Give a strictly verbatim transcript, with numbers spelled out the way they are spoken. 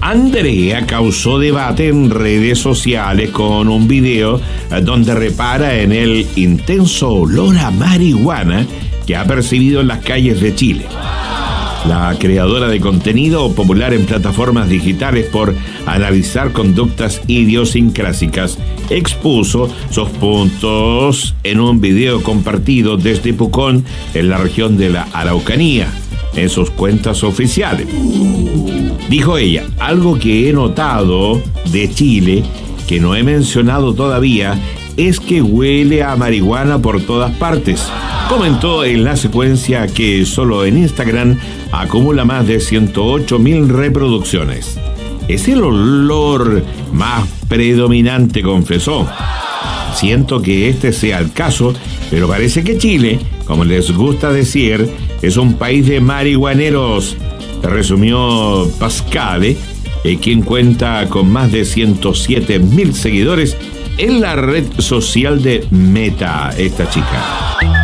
Andrea causó debate en redes sociales con un video donde repara en el intenso olor a marihuana que ha percibido en las calles de Chile. La creadora de contenido popular en plataformas digitales por analizar conductas idiosincrásicas expuso sus puntos en un video compartido desde Pucón, en la región de la Araucanía, en sus cuentas oficiales. Dijo ella: algo que he notado de Chile, que no he mencionado todavía, es que huele a marihuana por todas partes. Comentó en la secuencia que solo en Instagram acumula más de ciento ocho mil reproducciones. Es el olor más predominante, confesó. Siento que este sea el caso, pero parece que Chile, como les gusta decir, es un país de marihuaneros, resumió Pascale, eh, quien cuenta con más de ciento siete mil seguidores en la red social de Meta, esta chica.